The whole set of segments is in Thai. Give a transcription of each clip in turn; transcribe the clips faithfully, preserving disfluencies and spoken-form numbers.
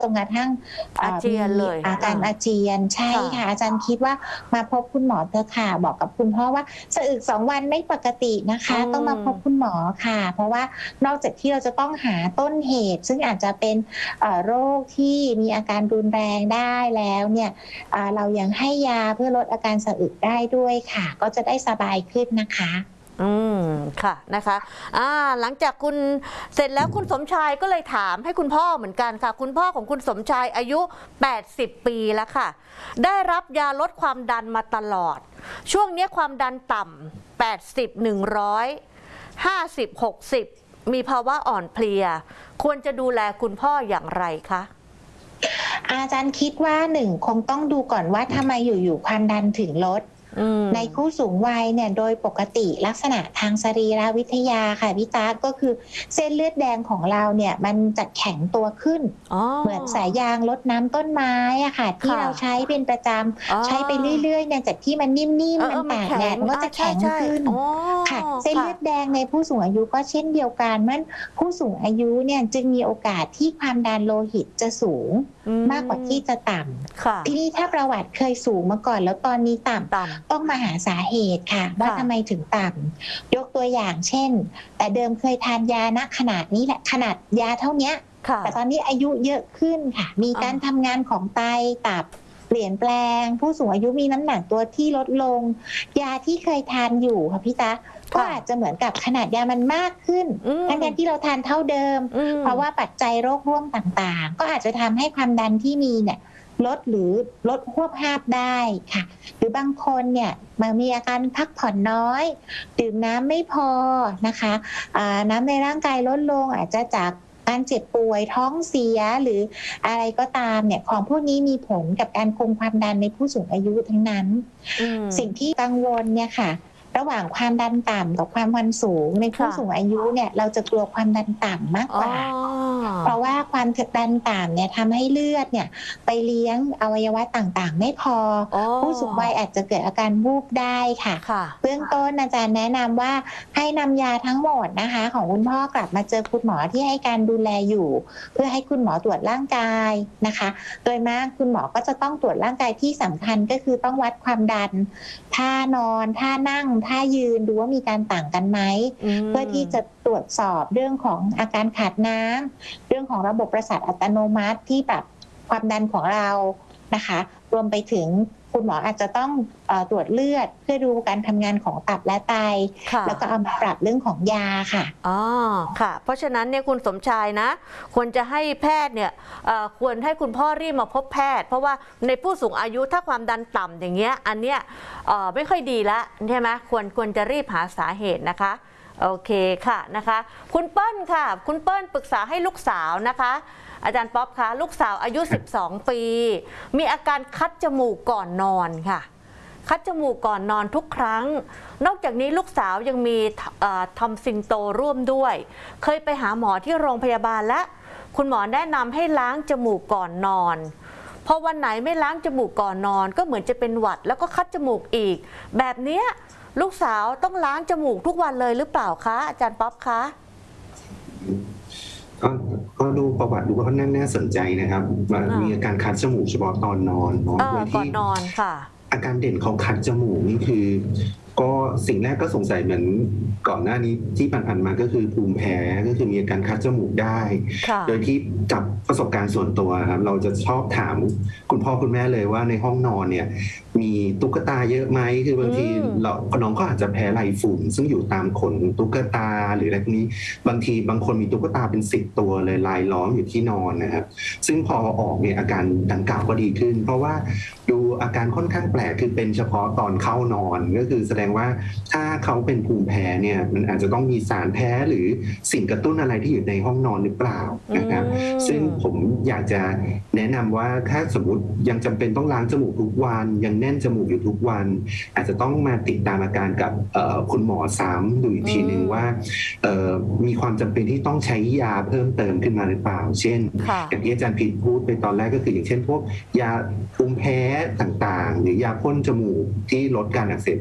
จนกระทั่งอาเจียนเลยอาการอาเจียนใช่ค่ะอาจารย์คิดว่ามาพบคุณหมอเถอะค่ะบอกกับคุณพ่อว่าสะอึกสองวันไม่ปกตินะคะต้องมาพบคุณหมอค่ะเพราะว่านอกจากที่เราจะต้องหาต้นเหตุซึ่งอาจจะเป็นโรคที่มีอาการรุนแรงได้แล้วเนี่ยเรายังให้ยาเพื่อลดอาการสะอึกได้ด้วยค่ะก็จะได้สบายขึ้นนะคะอืมค่ะนะคะอ่าหลังจากคุณเสร็จแล้วคุณสมชายก็เลยถามให้คุณพ่อเหมือนกันค่ะคุณพ่อของคุณสมชายอายุแปดสิบปีแล้วค่ะได้รับยาลดความดันมาตลอดช่วงนี้ความดันต่ำแปดสิบ หนึ่งร้อยห้าสิบ หกสิบมีภาวะอ่อนเพลียควรจะดูแลคุณพ่ออย่างไรคะอาจารย์คิดว่าหนึ่งคงต้องดูก่อนว่าทำไมอยู่ๆความดันถึงลดในผู้สูงวัยเนี่ยโดยปกติลักษณะทางสรีรวิทยาค่ะพี่ตาก็คือเส้นเลือดแดงของเราเนี่ยมันจะแข็งตัวขึ้นเหมือนสายยางรดน้ำต้นไม้อะค่ะที่เราใช้เป็นประจำใช้ไปเรื่อยๆเนี่ยจากที่มันนิ่มๆมันแตกแดดมันก็จะแข็งขึ้นค่ะเส้นเลือดแดงในผู้สูงอายุก็เช่นเดียวกันมันผู้สูงอายุเนี่ยจึงมีโอกาสที่ความดันโลหิตจะสูงมากกว่าที่จะต่ำทีนี้ถ้าประวัติเคยสูงมาก่อนแล้วตอนนี้ต่ำต้องมาหาสาเหตุค่ะว่าทำไมถึงต่ำยกตัวอย่างเช่นแต่เดิมเคยทานยาณขนาดนี้แหละขนาดยาเท่านี้แต่ตอนนี้อายุเยอะขึ้นค่ะมีการทำงานของไตตับเปลี่ยนแปลงผู้สูงอายุมีน้ำหนักตัวที่ลดลงยาที่เคยทานอยู่ค่ะพี่ตาก็อาจจะเหมือนกับขนาดยามันมากขึ้นทั้งที่เราทานเท่าเดิมเพราะว่าปัจจัยโรคร่วมต่างๆก็อาจจะทำให้ความดันที่มีเนี่ยลดหรือลดควบหาบได้ค่ะหรือบางคนเนี่ยมันมีอาการพักผ่อนน้อยดื่มน้ำไม่พอนะคะน้ำในร่างกายลดลงอาจจะจากการเจ็บป่วยท้องเสียหรืออะไรก็ตามเนี่ยของพวกนี้มีผลกับการคงความดันในผู้สูงอายุทั้งนั้นสิ่งที่กังวลเนี่ยค่ะระหว่างความดันต่ำกับความดันสูงในผู้สูงอายุเนี่ยเราจะกลัวความดันต่ำมากกว่าเพราะว่าความดันต่ำเนี่ยทำให้เลือดเนี่ยไปเลี้ยงอวัยวะต่างๆไม่พอผู้สูงวัยอาจจะเกิดอาการวูบได้ค่ะเบื้องต้นอาจารย์แนะนำว่าให้นำยาทั้งหมดนะคะของคุณพ่อกลับมาเจอคุณหมอที่ให้การดูแลอยู่เพื่อให้คุณหมอตรวจร่างกายนะคะโดยมากคุณหมอก็จะต้องตรวจร่างกายที่สำคัญก็คือต้องวัดความดันท่านอนท่านั่งท่ายืนดูว่ามีการต่างกันไหมเพื่อที่จะตรวจสอบเรื่องของอาการขาดน้ำเรื่องของระบบประสาทอัตโนมัติที่ปรับความดันของเรานะคะรวมไปถึงคุณหมออาจจะต้องเอ่อตรวจเลือดเพื่อดูการทำงานของตับและไตแล้วก็เอามาปรับเรื่องของยาค่ะอ๋อค่ะเพราะฉะนั้นเนี่ยคุณสมชายนะควรจะให้แพทย์เนี่ยควรให้คุณพ่อรีบมาพบแพทย์เพราะว่าในผู้สูงอายุถ้าความดันต่ำอย่างเงี้ยอันเนี้ยไม่ค่อยดีละใช่ไหมควรควรจะรีบหาสาเหตุนะคะโอเคค่ะนะคะคุณเปิ้ลค่ะคุณเปิ้ลปรึกษาให้ลูกสาวนะคะอาจารย์ป๊อปคะลูกสาวอายุสิบสองปีมีอาการคัดจมูกก่อนนอนค่ะคัดจมูกก่อนนอนทุกครั้งนอกจากนี้ลูกสาวยังมีทอมซินโตร่วมด้วยเคยไปหาหมอที่โรงพยาบาลและคุณหมอแนะนำให้ล้างจมูกก่อนนอนพอวันไหนไม่ล้างจมูกก่อนนอนก็เหมือนจะเป็นหวัดแล้วก็คัดจมูกอีกแบบนี้ลูกสาวต้องล้างจมูกทุกวันเลยหรือเปล่าคะอาจารย์ป๊อปคะก็ก็ดูประวัติดูก็น่าสนใจนะครับมีอาการคัดจมูกเฉพาะตอนนอนเนาะก่อนนอนค่ะอาการเด่นของคัดจมูกนี่คือก็สิ่งแรกก็สงสัยเหมือนก่อนหน้านี้ที่ผ่านๆมาก็คือภูมิแพ้ก็คือมีอาการคัดจมูกได้โดยที่จากประสบการณ์ส่วนตัวครับเราจะชอบถามคุณพ่อคุณแม่เลยว่าในห้องนอนเนี่ยมีตุ๊กตาเยอะไหมคือบางทีเราน้องก็อาจจะแพ้ไรฝุ่นซึ่งอยู่ตามขนตุ๊กตาหรืออะไรพวกนี้บางทีบางคนมีตุ๊กตาเป็นสิบตัวเลยลายล้อมอยู่ที่นอนนะครับซึ่งพอออกเนี่ยอาการดังกล่าวก็ดีขึ้นเพราะว่าดูอาการค่อนข้างแปลกคือเป็นเฉพาะตอนเข้านอนก็คือแสดงว่าถ้าเขาเป็นภูมิแพ้เนี่ยมันอาจจะต้องมีสารแพ้หรือสิ่งกระตุ้นอะไรที่อยู่ในห้องนอนหรือเปล่านะครับซึ่งผมอยากจะแนะนำว่าถ้าสมมติยังจำเป็นต้องล้างจมูกทุกวันยังแน่นจมูกอยู่ทุกวันอาจจะต้องมาติดตามอาการกับคุณหมอซ้ำดูอีกทีนึงว่ามีความจำเป็นที่ต้องใช้ยาเพิ่มเติมขึ้นมาหรือเปล่าเช่นอย่างที่อาจารย์พิษพูดไปตอนแรกก็คืออย่างเช่นพวกยาภูมิแพ้ต่างๆหรือยาพ่นจมูกที่ลดการอักเสบของโพรงจมูก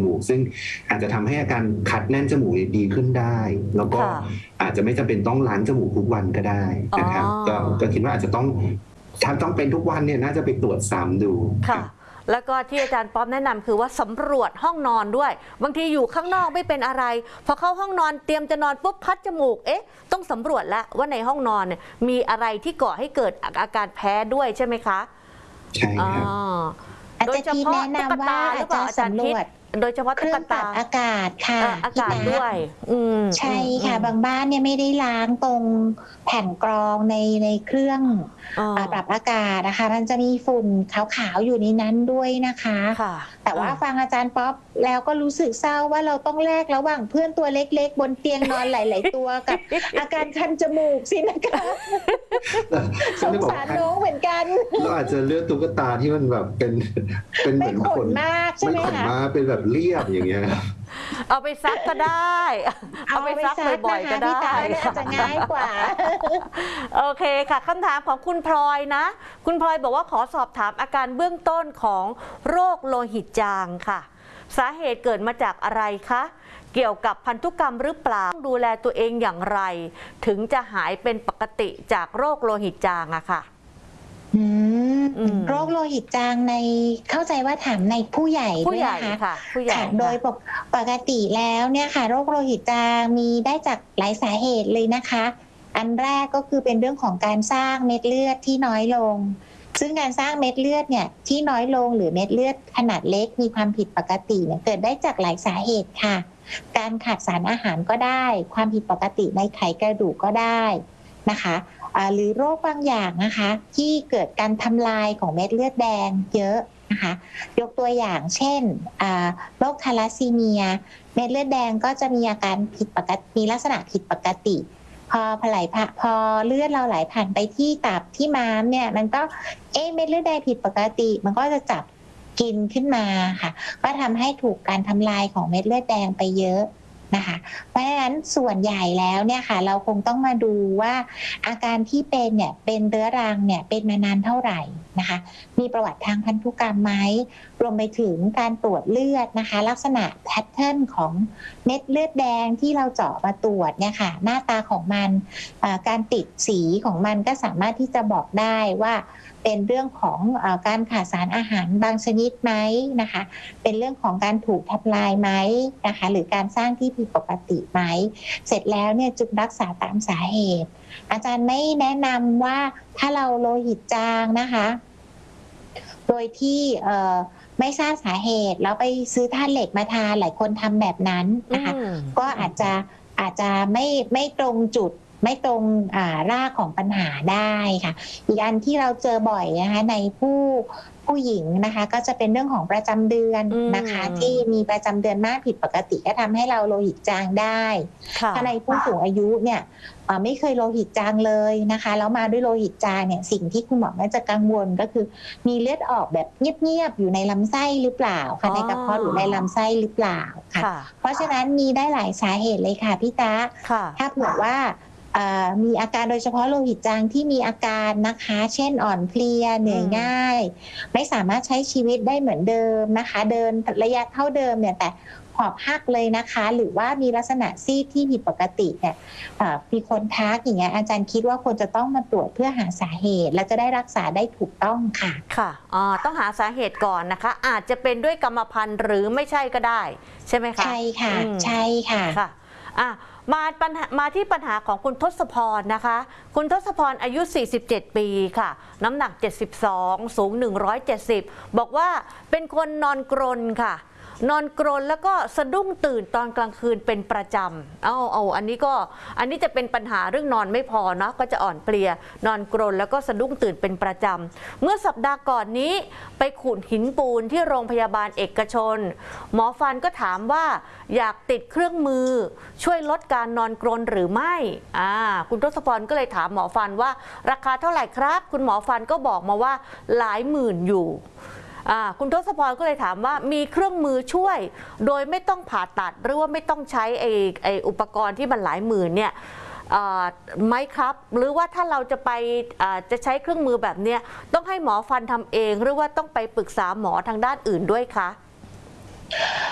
มูกซึ่งอาจจะทำให้อาการคัดแน่นจมูกดีขึ้นได้แล้วก็อาจจะไม่จำเป็นต้องล้างจมูกทุกวันก็ได้นะครับก็ก็คิดว่าอาจจะต้องถ้าต้องเป็นทุกวันเนี่ยน่าจะไปตรวจซ้ำดูค่ะแล้วก็ที่อาจารย์ป๊อปแนะนำคือว่าสำรวจห้องนอนด้วยบางทีอยู่ข้างนอกไม่เป็นอะไรพอเข้าห้องนอนเตรียมจะนอนปุ๊บคัดจมูกเอ๊ะต้องสำรวจแล้วว่าในห้องนอนเนี่ยมีอะไรที่ก่อให้เกิดอาการแพ้ด้วยใช่ไหมคะใช่ครับโดยเฉพาะแนะนำว่าอาจจะสำรวจโดยเฉพาะเครื่องปรับอากาศค่ะอากาศด้วยใช่ค่ะบางบ้านเนี่ยไม่ได้ล้างตรงแผ่นกรองในในเครื่องปรับอากาศนะคะมันจะมีฝุ่นขาวๆอยู่ในนั้นด้วยนะคะแต่ว่าฟังอาจารย์ป๊อปแล้วก็รู้สึกเศร้าว่าเราต้องแลกระหว่างเพื่อนตัวเล็กๆบนเตียงนอนหลายๆตัวกับอาการคันจมูกสินะคะสงสารน้องเหมือนกันเราอาจจะเลือกตุ๊กตาที่มันแบบเป็นเป็นเหมือนขนมากใช่ไหมคะเป็นแบบเรียบอย่างเงี้ยเอาไปซักก็ได้เอาไปซักบ่อยๆก็ได้อาจจะง่ายกว่าโอเคค่ะคำถามของคุณพลอยนะคุณพลอยบอกว่าขอสอบถามอาการเบื้องต้นของโรคโลหิตจางค่ะสาเหตุเกิดมาจากอะไรคะเกี่ยวกับพันธุกรรมหรือเปล่าต้องดูแลตัวเองอย่างไรถึงจะหายเป็นปกติจากโรคโลหิตจางอะค่ะโรคโลหิตจางในเข้าใจว่าถามในผู้ใหญ่ด้วยนะคะผู้ใหญ่โดยปกติแล้วเนี่ยค่ะโรคโลหิตจางมีได้จากหลายสาเหตุเลยนะคะอันแรกก็คือเป็นเรื่องของการสร้างเม็ดเลือดที่น้อยลงซึ่งการสร้างเม็ดเลือดเนี่ยที่น้อยลงหรือเม็ดเลือดขนาดเล็กมีความผิดปกติเนี่ยเกิดได้จากหลายสาเหตุค่ะการขาดสารอาหารก็ได้ความผิดปกติในไขกระดูกก็ได้นะคะหรือโรคบางอย่างนะคะที่เกิดการทำลายของเม็ดเลือดแดงเยอะนะคะยกตัวอย่างเช่นโรคทาลัสซีเมียเม็ดเลือดแดงก็จะมีอาการผิดปกติมีลักษณะผิดปกติพอไหลพอเลือดเราไหลผ่านไปที่ตับที่ม้ามเนี่ยมันก็เอ๊ะเม็ดเลือดแดงผิดปกติมันก็จะจับกินขึ้นมาค่ะก็ทำให้ถูกการทำลายของเม็ดเลือดแดงไปเยอะนะคะเพราะฉะนั้นส่วนใหญ่แล้วเนี่ยค่ะเราคงต้องมาดูว่าอาการที่เป็นเนี่ยเป็นเรื้อรังเนี่ยเป็นมานานเท่าไหร่นะคะมีประวัติทางพันธุกรรมไหมรวมไปถึงการตรวจเลือดนะคะลักษณะแพทเทิร์นของเม็ดเลือดแดงที่เราเจาะมาตรวจเนี่ยค่ะหน้าตาของมันการติดสีของมันก็สามารถที่จะบอกได้ว่าเป็นเรื่องของการขาดสารอาหารบางชนิดไหมนะคะเป็นเรื่องของการถูกทำลายไหมนะคะหรือการสร้างที่ผิดปกติไหมเสร็จแล้วเนี่ยจึงรักษาตามสาเหตุอาจารย์ไม่แนะนำว่าถ้าเราโลหิตจางนะคะโดยที่ไม่ทราบสาเหตุแล้วไปซื้อธาตุเหล็กมาทานหลายคนทำแบบนั้นนะคะก็อาจจะอาจจะไม่ไม่ตรงจุดไม่ตรงรากของปัญหาได้ค่ะอีกอันที่เราเจอบ่อยนะคะในผู้ผู้หญิงนะคะก็จะเป็นเรื่องของประจำเดือนนะคะที่มีประจำเดือนมากผิดปกติก็ทำให้เราโลหิตจางได้ถ้าในผู้สูงอายุเนี่ยไม่เคยโลหิตจางเลยนะคะแล้วมาด้วยโลหิตจางเนี่ยสิ่งที่คุณหมอน่าจะกังวลก็คือมีเลือดออกแบบเงียบๆอยู่ในลำไส้หรือเปล่าค่ะในกระเพาะหรือในลำไส้หรือเปล่าค่ะเพราะฉะนั้นมีได้หลายสาเหตุเลยค่ะพี่ตาถ้าเผื่อว่ามีอาการโดยเฉพาะโลหิตจางที่มีอาการนะคะเช่นอ่อนเพลียเหนื่อยง่ายไม่สามารถใช้ชีวิตได้เหมือนเดิมนะคะเดินระยะเท่าเดิมเนี่ยแต่หอบหักเลยนะคะหรือว่ามีลักษณะซีดที่ผิดปกติเนี่ยมีคนทักอย่างเงี้ยอาจารย์คิดว่าควรจะต้องมาตรวจเพื่อหาสาเหตุและจะได้รักษาได้ถูกต้องค่ะค่ะอ๋อต้องหาสาเหตุก่อนนะคะอาจจะเป็นด้วยกรรมพันธุ์หรือไม่ใช่ก็ได้ใช่ไหมคะใช่ค่ะใช่ค่ะค่ะอ่ะมาปัญหามาที่ปัญหาของคุณทศพรนะคะคุณทศพรอายุสี่สิบเจ็ดปีค่ะน้ำหนักเจ็ดสิบสองสูงหนึ่งร้อยเจ็ดสิบบอกว่าเป็นคนนอนกรนค่ะนอนกรนแล้วก็สะดุ้งตื่นตอนกลางคืนเป็นประจำเอาเอาอันนี้ก็อันนี้จะเป็นปัญหาเรื่องนอนไม่พอเนาะก็จะอ่อนเพลียนอนกรนแล้วก็สะดุ้งตื่นเป็นประจำเมื่อสัปดาห์ก่อนนี้ไปขูดหินปูนที่โรงพยาบาลเอกชนหมอฟันก็ถามว่าอยากติดเครื่องมือช่วยลดการนอนกรนหรือไม่อ่าคุณทศพรก็เลยถามหมอฟันว่าราคาเท่าไหร่ครับคุณหมอฟันก็บอกมาว่าหลายหมื่นอยู่คุณทศพรก็เลยถามว่ามีเครื่องมือช่วยโดยไม่ต้องผ่าตัดหรือว่าไม่ต้องใช้ไอ้ไอ้อุปกรณ์ที่มันหลายหมื่นเนี่ยไหมครับหรือว่าถ้าเราจะไปจะใช้เครื่องมือแบบนี้ต้องให้หมอฟันทำเองหรือว่าต้องไปปรึกษาหมอทางด้านอื่นด้วยคะ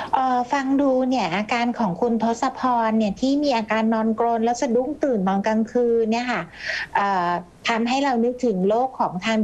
เอ่อฟังดูเนี่ยอาการของคุณทศพรเนี่ยที่มีอาการนอนกรนแล้วสะดุ้งตื่นตอนกลางคืนเนี่ยค่ะเอ่อทำให้เรานึกถึงโรคของทาง